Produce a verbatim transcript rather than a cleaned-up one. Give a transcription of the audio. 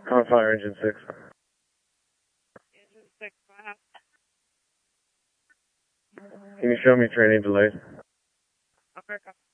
On fire, engine six. Engine six, go ahead. Can you show me training delays? Okay, go.